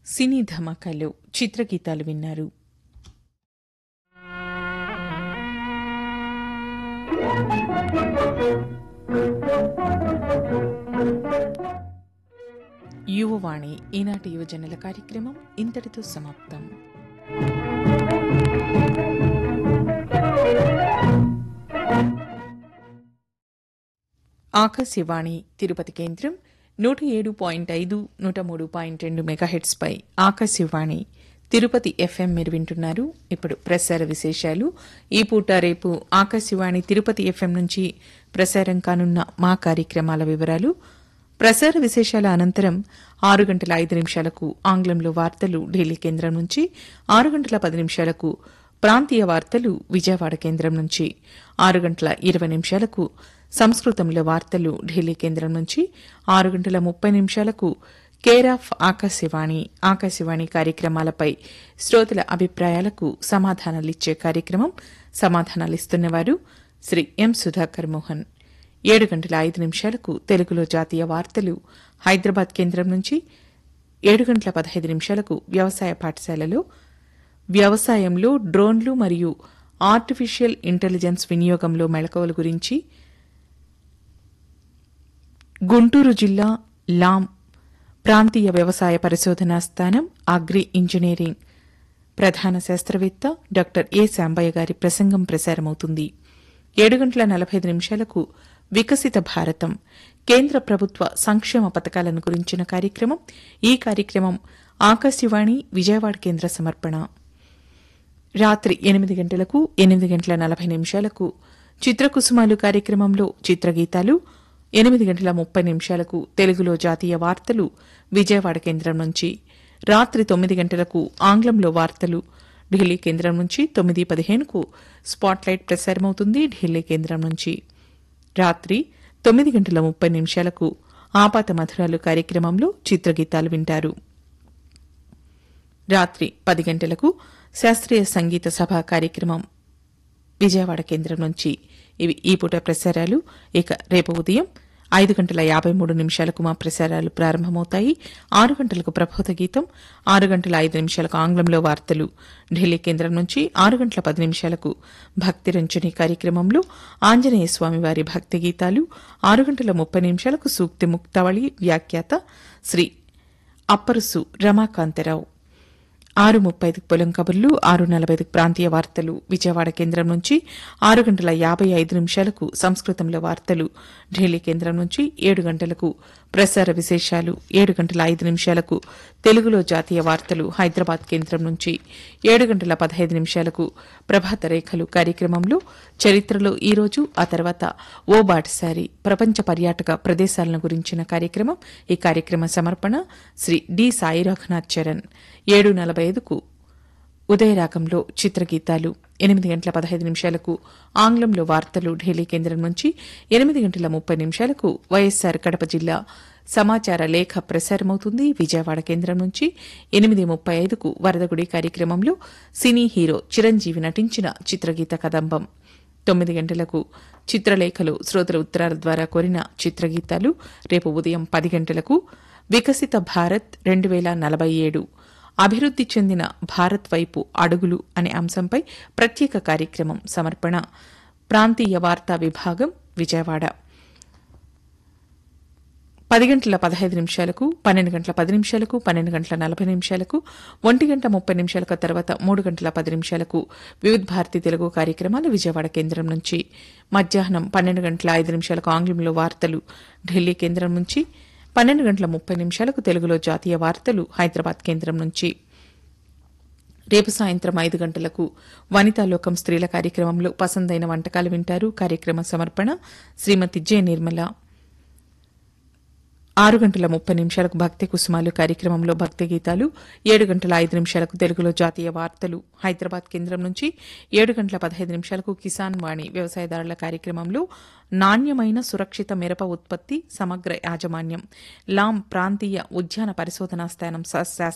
సినీ ధమాకాలో చిత్రగీతాలు విన్నారు. యువవాణి ఈనాటి యువజనుల కార్యక్రమం ఇంతటితో సమాప్తం. ఆకాశవాణి తిరుపతి కేంద్రం 107.5, 103.2 మెగాహెట్స్ పై ఆకాశవాణి తిరుపతి ఎఫ్ఎం మీరు వింటున్నారు. ఇప్పుడు ప్రసార విశేషాలు. ఈ పూట రేపు ఆకాశవాణి తిరుపతి ఎఫ్ఎం నుంచి ప్రసారం కానున్న మా కార్యక్రమాల వివరాలు. ప్రసార విశేషాల అనంతరం 6:05 ఆంగ్లంలో వార్తలు ఢిల్లీ కేంద్రం నుంచి, 6:10 ప్రాంతీయ వార్తలు విజయవాడ కేంద్రం నుంచి, 6:20 సంస్కృతంలో వార్తలు ఢిల్లీ కేంద్రం నుంచి, 6:30 కేర్ ఆఫ్ ఆకాశవాణి కార్యక్రమాలపై శ్రోతల అభిప్రాయాలకు సమాధానాలిచ్చే కార్యక్రమం. సమాధానాలిస్తున్నవారు శ్రీ ఎం సుధాకర్ మోహన్. 7:05 తెలుగులో జాతీయ వార్తలు హైదరాబాద్ కేంద్రం నుంచి, 7:15 వ్యవసాయ పాఠశాలలో వ్యవసాయంలో డ్రోన్లు మరియు ఆర్టిఫిషియల్ ఇంటెలిజెన్స్ వినియోగంలో మెళకువల గురించి గుంటూరు జిల్లా లాం ప్రాంతీయ వ్యవసాయ పరిశోధనా స్థానం అగ్రి ఇంజనీరింగ్ ప్రధాన శాస్త్రవేత్త డాక్టర్ ఏ శాంబయ్య గారి ప్రసంగం ప్రసారమవుతుంది. 7:45 వికసిత భారతం కేంద్ర ప్రభుత్వ సంక్షేమ పథకాలను గురించిన కార్యక్రమం. ఈ కార్యక్రమం ఆకాశవాణి విజయవాడ కేంద్ర సమర్పణ. రాత్రి 8 8:40 చిత్రకుసుమాలు కార్యక్రమంలో చిత్రగీతాలు. 8:30 తెలుగులో జాతీయ వార్తలు విజయవాడ కేంద్రం నుంచి. రాత్రి 9 ఆంగ్లంలో వార్తలు ఢిల్లీ కేంద్రం నుంచి. 9:15 స్పాట్లైట్ ప్రసారమవుతుంది ఢిల్లీ కేంద్రం నుంచి. రాత్రి 9:30 ఆపాత మధురాలు కార్యక్రమంలో చిత్రగీతాలు వింటారు. రాత్రి 10 శాస్త్రీయ సంగీత సభ కార్యక్రమం విజయవాడ కేంద్రం నుంచి. ఇవి ఈ పూట ప్రసారాలు. ఇక రేపు ఉదయం 5:53 మా ప్రసారాలు ప్రారంభమవుతాయి. 6 ప్రభోత గీతం, 6:05 ఆంగ్లంలో వార్తలు ఢిల్లీ కేంద్రం నుంచి. 6:10 భక్తి రంజని కార్యక్రమంలో ఆంజనేయ స్వామి వారి భక్తి గీతాలు. 6:30 సూక్తి ముక్తావళి వ్యాఖ్యాత శ్రీ అప్పరుసు రమాకాంతరావు. 6:30 పొలం కబుర్లు, 6:40 ప్రాంతీయ వార్తలు విజయవాడ కేంద్రం నుంచి. 6:55 సంస్కృతంలో వార్తలు ఢిల్లీ కేంద్రం నుంచి. 7 గంటలకు ప్రసార విశేషాలు. 7:05 తెలుగులో జాతీయ వార్తలు హైదరాబాద్ కేంద్రం నుంచి. 7:15 ప్రభాత రేఖలు కార్యక్రమంలో చరిత్రలో ఈ రోజు, ఆ తర్వాత ఓ బాటసారి ప్రపంచ పర్యాటక ప్రదేశాలను గురించిన కార్యక్రమం. ఈ కార్యక్రమ సమర్పణ శ్రీ డి సాయి రఘునాథ్ చరణ్. 7:45 ఉదయరాగంలో చిత్రగీతాలు. 8:15 ఆంగ్లంలో వార్తలు ఢిల్లీ కేంద్రం నుంచి. 8:30 వైఎస్సార్ కడప జిల్లా సమాచార లేఖ ప్రసారమవుతుంది విజయవాడ కేంద్రం నుంచి. 8:35 వరదగుడి కార్యక్రమంలో సినీ హీరో చిరంజీవి నటించిన చిత్రగీత కదంబం. 9 గంటలకు చిత్రలేఖలు శ్రోతల ఉత్తరాల ద్వారా కోరిన చిత్రగీతాలు. రేపు ఉదయం 10 గంటలకు వికసిత భారత్ 2047 అభివృద్ది చెందిన భారత్ వైపు అడుగులు అనే అంశంపై ప్రత్యేక కార్యక్రమం సమర్పణ. ప్రాంతీయ వార్తా విభాగం విజయవాడ. 10:15 12:10 12:40 1:30 తర్వాత 3:10 వివిధ భారతి తెలుగు కార్యక్రమాలు విజయవాడ కేంద్రం నుంచి. మధ్యాహ్నం 12:05 ఆంగ్లంలో వార్తలు ఢిల్లీ కేంద్రం నుంచి. 12:30 తెలుగులో జాతీయ వార్తలు హైదరాబాద్ కేంద్రం నుంచి. రేపు సాయంత్రం 5 గంటలకు వనితాలోకం స్త్రీల కార్యక్రమంలో పసందైన వంటకాలు వింటారు. కార్యక్రమ సమర్పణ శ్రీమతి జె నిర్మల. 6:30 భక్తి కుసుమాలు కార్యక్రమంలో భక్తి గీతాలు. 7:05 తెలుగులో జాతీయ వార్తలు హైదరాబాద్ కేంద్రం నుంచి. 7:15 కిసాన్ వాణి వ్యవసాయదారుల కార్యక్రమంలో నాణ్యమైన సురక్షిత మిరప ఉత్పత్తి సమగ్ర యాజమాన్యం లాం ప్రాంతీయ ఉద్యాన పరిశోధనా స్థానం